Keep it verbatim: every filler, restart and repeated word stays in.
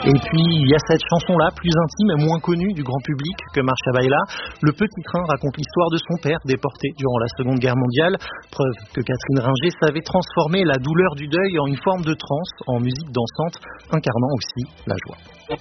Et puis il y a cette chanson-là, plus intime et moins connue du grand public que Marcha Baila. Le Petit Train raconte l'histoire de son père déporté durant la Seconde Guerre mondiale. Preuve que Catherine Ringer savait transformer la douleur du deuil en une forme de transe en musique dansante, incarnant aussi la joie.